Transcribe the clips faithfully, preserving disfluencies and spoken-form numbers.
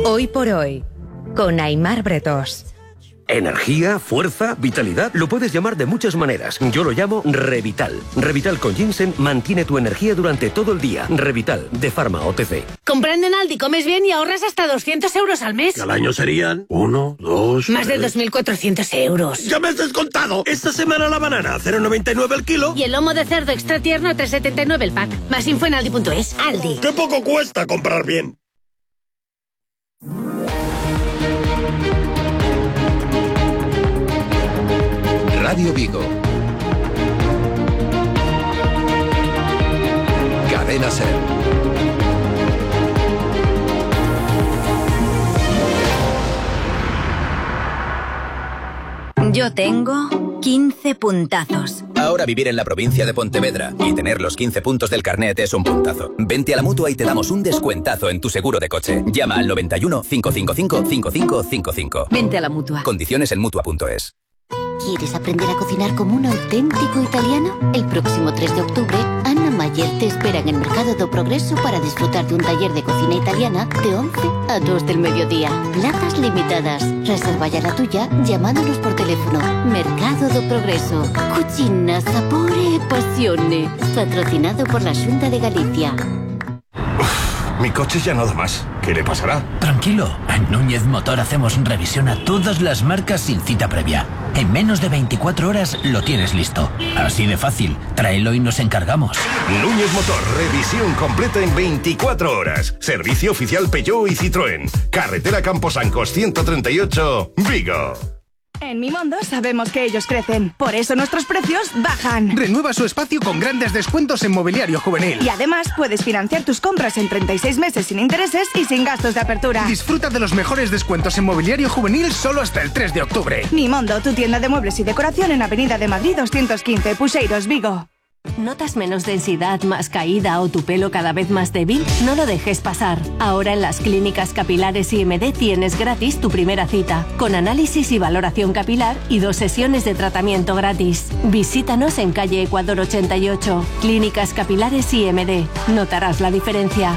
Hoy por hoy, con Aimar Bretos. Energía, fuerza, vitalidad, lo puedes llamar de muchas maneras. Yo lo llamo Revital. Revital con ginseng mantiene tu energía durante todo el día. Revital, de Pharma O T C. Comprando en Aldi comes bien y ahorras hasta doscientos euros al mes. Al año serían uno, dos... Más de dos mil cuatrocientos euros. ¡Ya me has descontado! Esta semana la banana, cero coma noventa y nueve el kilo. Y el lomo de cerdo extra tierno, tres coma setenta y nueve el pack. Más info en aldi punto es. Aldi. ¡Qué poco cuesta comprar bien! Radio Vigo. Cadena Ser. Yo tengo quince puntazos. Ahora vivir en la provincia de Pontevedra y tener los quince puntos del carnet es un puntazo. Vente a la Mutua y te damos un descuentazo en tu seguro de coche. Llama al noventa y uno, cinco cinco cinco, cinco cinco cinco cinco. Vente a la Mutua. Condiciones en Mutua punto es. ¿Quieres aprender a cocinar como un auténtico italiano? El próximo tres de octubre, Anna Mayer te espera en el Mercado do Progreso para disfrutar de un taller de cocina italiana de once a dos del mediodía. Plazas limitadas. Reserva ya la tuya llamándonos por teléfono. Mercado do Progreso. Cucina, sapore e passione. Patrocinado por la Xunta de Galicia. Uf, mi coche ya no da más. ¿Qué le pasará? Tranquilo, en Núñez Motor hacemos revisión a todas las marcas sin cita previa. En menos de veinticuatro horas lo tienes listo. Así de fácil, tráelo y nos encargamos. Núñez Motor, revisión completa en veinticuatro horas. Servicio oficial Peugeot y Citroën. Carretera Camposancos ciento treinta y ocho, Vigo. En Mimondo sabemos que ellos crecen, por eso nuestros precios bajan. Renueva su espacio con grandes descuentos en mobiliario juvenil. Y además puedes financiar tus compras en treinta y seis meses sin intereses y sin gastos de apertura. Disfruta de los mejores descuentos en mobiliario juvenil solo hasta el tres de octubre. Mimondo, tu tienda de muebles y decoración en Avenida de Madrid doscientos quince, Puxeiros, Vigo. ¿Notas menos densidad, más caída o tu pelo cada vez más débil? No lo dejes pasar. Ahora en las clínicas capilares I M D tienes gratis tu primera cita, con análisis y valoración capilar y dos sesiones de tratamiento gratis. Visítanos en calle Ecuador ochenta y ocho. Clínicas Capilares I M D. Notarás la diferencia.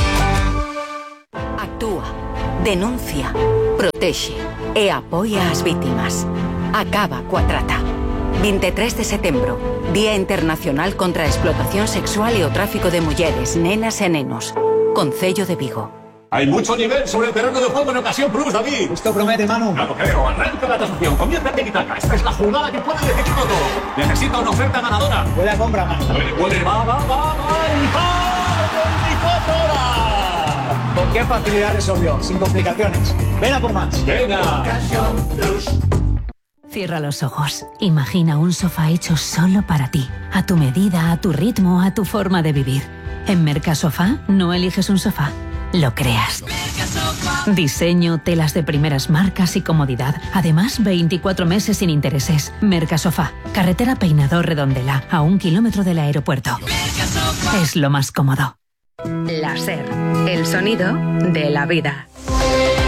Actúa, denuncia, protexe e apoia as vítimas. Acaba coa trata. veintitrés de setembro, Día Internacional contra a Explotación Sexual e o Tráfico de Mulleres, Nenas e Nenos. Concello de Vigo. Hay mucho nivel sobre el terreno de juego en Ocasión Plus, David. Esto promete, Manu. No lo creo. Arranca la tasación. Comienza en Tiki-Taka. Esta es la jugada que puede decidir todo. Necesita una oferta ganadora. Puede a compra, Manu. Puede, puede. Va, va, va, va. Y va. veinticuatro horas. ¿Con qué facilidad resolvió? Sin complicaciones. Ven a por más. Venga. Ocasión Plus. Cierra los ojos. Imagina un sofá hecho solo para ti. A tu medida, a tu ritmo, a tu forma de vivir. En Mercasofá no eliges un sofá, lo creas. Diseño, telas de primeras marcas y comodidad. Además, veinticuatro meses sin intereses. Mercasofá. Carretera Peinador Redondela, a un kilómetro del aeropuerto. Es lo más cómodo. La Ser. El sonido de la vida.